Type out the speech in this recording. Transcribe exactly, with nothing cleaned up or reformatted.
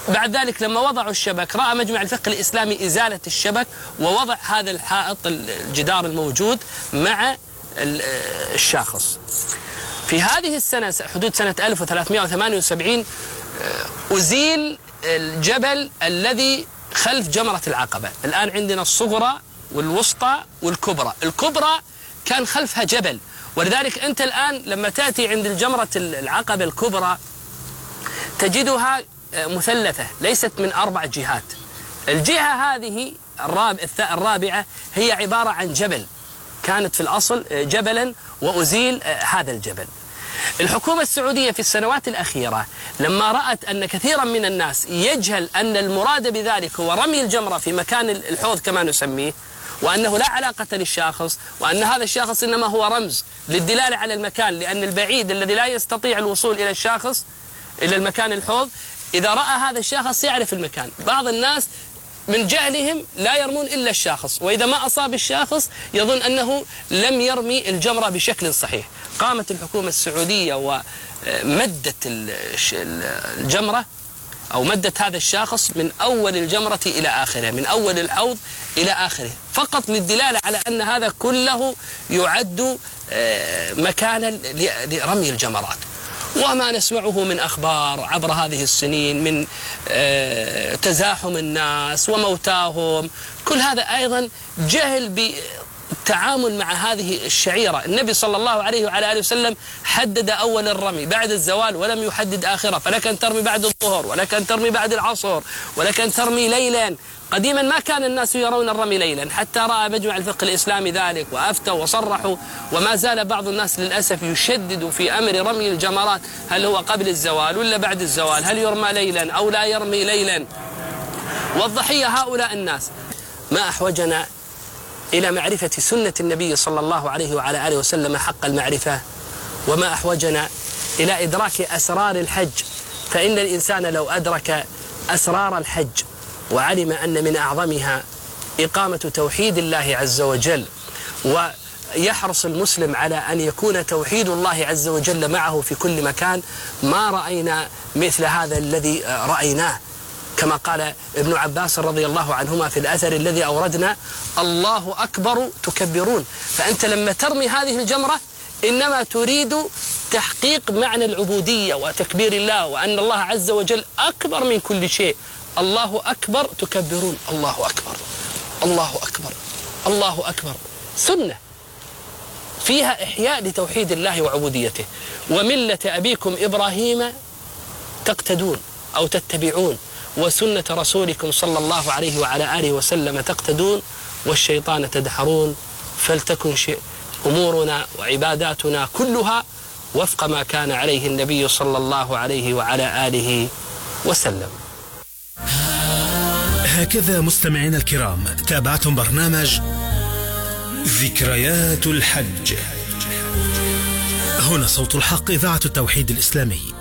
بعد ذلك لما وضعوا الشبك رأى مجمع الفقه الإسلامي إزالة الشبك ووضع هذا الحائط الجدار الموجود مع الشاخص. في هذه السنة حدود سنة ألف وثلاثمائة وثمانية وسبعين أزيل الجبل الذي خلف جمرة العقبة. الآن عندنا الصغرى والوسطى والكبرى. الكبرى كان خلفها جبل، ولذلك أنت الآن لما تأتي عند الجمرة العقبة الكبرى تجدها مثلثة ليست من أربع جهات. الجهة هذه الرابعة هي عبارة عن جبل، كانت في الأصل جبلا وأزيل هذا الجبل. الحكومة السعودية في السنوات الأخيرة لما رأت أن كثيرا من الناس يجهل أن المراد بذلك هو رمي الجمرة في مكان الحوض كما نسميه، وأنه لا علاقة للشاخص، وأن هذا الشاخص إنما هو رمز للدلالة على المكان، لأن البعيد الذي لا يستطيع الوصول إلى الشاخص إلى المكان الحوض إذا رأى هذا الشاخص يعرف المكان. بعض الناس من جهلهم لا يرمون إلا الشاخص، وإذا ما أصاب الشاخص يظن أنه لم يرمي الجمرة بشكل صحيح. قامت الحكومة السعودية ومدت الجمرة أو مدت هذا الشاخص من أول الجمرة إلى آخره، من أول الحوض إلى آخره، فقط للدلالة على أن هذا كله يعد مكانا لرمي الجمرات. وما نسمعه من أخبار عبر هذه السنين من تزاحم الناس وموتاهم، كل هذا أيضا جهل بالتعامل مع هذه الشعيرة. النبي صلى الله عليه وعلى آله وسلم حدد أول الرمي بعد الزوال ولم يحدد آخره، فلك أن ترمي بعد الظهر، ولك أن ترمي بعد العصر، ولك أن ترمي ليلا. قديما ما كان الناس يرون الرمي ليلا، حتى رأى مجمع الفقه الإسلامي ذلك وأفتوا وصرحوا، وما زال بعض الناس للأسف يشدد في أمر رمي الجمرات، هل هو قبل الزوال ولا بعد الزوال، هل يرمى ليلا أو لا يرمي ليلا. والضحية هؤلاء الناس. ما أحوجنا إلى معرفة سنة النبي صلى الله عليه وعلى آله وسلم حق المعرفة، وما أحوجنا إلى إدراك أسرار الحج، فإن الإنسان لو أدرك أسرار الحج وعلم أن من أعظمها إقامة توحيد الله عز وجل، ويحرص المسلم على أن يكون توحيد الله عز وجل معه في كل مكان، ما رأينا مثل هذا الذي رأيناه. كما قال ابن عباس رضي الله عنهما في الأثر الذي أوردنا: الله أكبر تكبرون. فأنت لما ترمي هذه الجمرة إنما تريد تحقيق معنى العبودية وتكبير الله، وأن الله عز وجل أكبر من كل شيء. الله أكبر تكبرون، الله أكبر، الله أكبر، الله أكبر. سنة فيها إحياء لتوحيد الله وعبوديته. وملة أبيكم إبراهيم تقتدون أو تتبعون، وسنة رسولكم صلى الله عليه وعلى آله وسلم تقتدون، والشيطان تدحرون. فلتكن أمورنا وعباداتنا كلها وفق ما كان عليه النبي صلى الله عليه وعلى آله وسلم. هكذا مستمعينا الكرام تابعتم برنامج ذكريات الحج. هنا صوت الحق، إذاعة التوحيد الإسلامي.